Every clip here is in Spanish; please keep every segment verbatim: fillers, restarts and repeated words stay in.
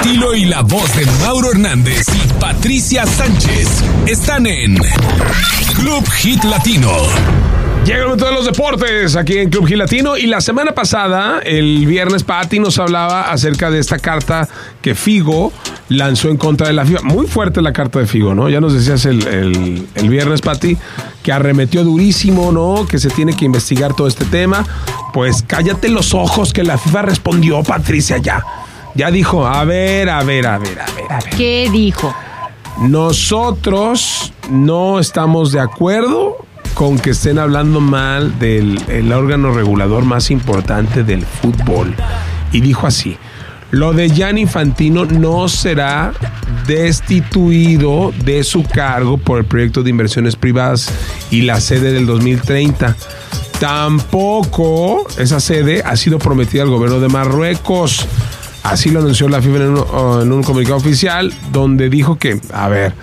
estilo y la voz de Mauro Hernández y Patricia Sánchez están en Club Hit Latino. Llega el momento de los deportes aquí en Club Hit Latino. Y la semana pasada, el viernes, Pati nos hablaba acerca de esta carta que Figo lanzó en contra de la FIFA. Muy fuerte la carta de Figo, ¿no? Ya nos decías el, el, el viernes, Pati, que arremetió durísimo, ¿no? Que se tiene que investigar todo este tema. Pues cállate los ojos, que la FIFA respondió, Patricia, ya. Ya dijo, a ver, a ver, a ver, a ver, a ver. ¿Qué dijo? Nosotros no estamos de acuerdo con que estén hablando mal del el órgano regulador más importante del fútbol. Y dijo así: lo de Gianni Infantino no será destituido de su cargo por el proyecto de inversiones privadas y la sede del dos mil treinta. Tampoco esa sede ha sido prometida al gobierno de Marruecos. Así lo anunció la FIFA en un, en un comunicado oficial, donde dijo que, a ver,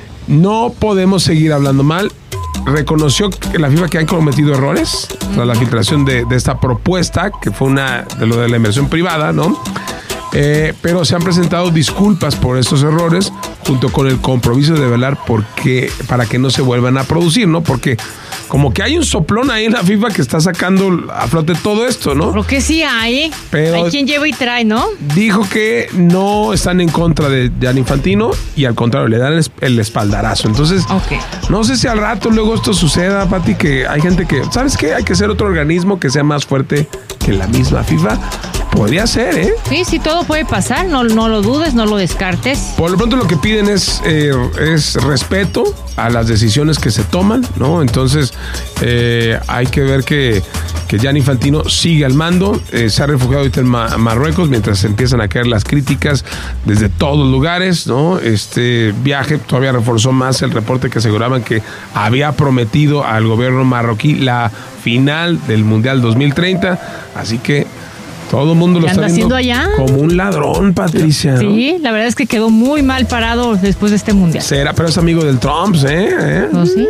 no podemos seguir hablando mal. Reconoció que la FIFA que han cometido errores tras la filtración de, de esta propuesta, que fue una de lo de la inversión privada, ¿no? Eh, pero se han presentado disculpas por estos errores, junto con el compromiso de velar por qué, para que no se vuelvan a producir, ¿no? Porque como que hay un soplón ahí en la FIFA que está sacando a flote todo esto, ¿no? Creo que sí hay. Pero hay quien lleva y trae, ¿no? Dijo que no están en contra de Gianni Infantino y al contrario, le dan el, el espaldarazo. Entonces, okay. No sé si al rato luego esto suceda, Pati, que hay gente que, ¿sabes qué? Hay que ser otro organismo que sea más fuerte que la misma FIFA. Podría ser, ¿eh? Sí, sí, todo puede pasar, no, no lo dudes, no lo descartes. Por lo pronto lo que piden es, eh, es respeto a las decisiones que se toman, ¿no? Entonces eh, hay que ver que, que Gianni Infantino sigue al mando, eh, se ha refugiado ahorita en Ma- Marruecos mientras empiezan a caer las críticas desde todos lugares, ¿no? Este viaje todavía reforzó más el reporte que aseguraban que había prometido al gobierno marroquí la final del Mundial dos mil treinta, así que todo el mundo lo está viendo allá? Como un ladrón, Patricia. Sí, ¿no? La verdad es que quedó muy mal parado después de este mundial. Será, pero es amigo del Trump, ¿eh? ¿Eh? ¿Oh, sí?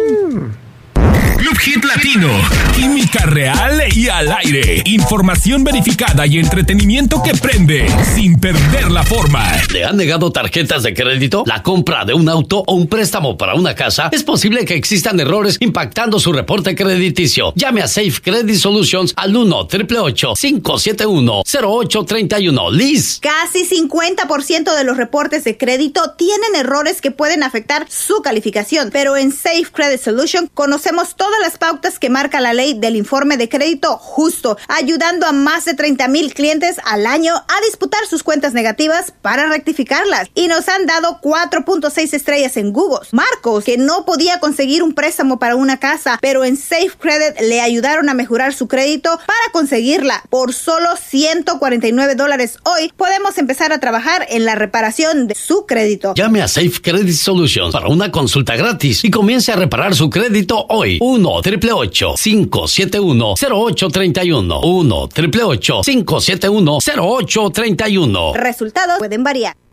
Club Hit Latino, química real y al aire, información verificada y entretenimiento que prende sin perder la forma. ¿Le han negado tarjetas de crédito? ¿La compra de un auto o un préstamo para una casa? Es posible que existan errores impactando su reporte crediticio. Llame a Safe Credit Solutions al uno, ocho ocho ocho, cinco siete uno, cero ocho tres uno. Liz. Casi cincuenta por ciento de los reportes de crédito tienen errores que pueden afectar su calificación, pero en Safe Credit Solutions conocemos todas las pautas que marca la ley del informe de crédito justo, ayudando a más de treinta mil clientes al año a disputar sus cuentas negativas para rectificarlas. Y nos han dado cuatro punto seis estrellas en Google. Marcos, que no podía conseguir un préstamo para una casa, pero en Safe Credit le ayudaron a mejorar su crédito para conseguirla. Por solo ciento cuarenta y nueve dólares hoy, podemos empezar a trabajar en la reparación de su crédito. Llame a Safe Credit Solutions para una consulta gratis y comience a reparar su crédito hoy. uno, ocho ocho ocho, cinco siete uno, cero ocho tres uno. uno, ocho ocho ocho, cinco siete uno, cero ocho tres uno. Resultados pueden variar.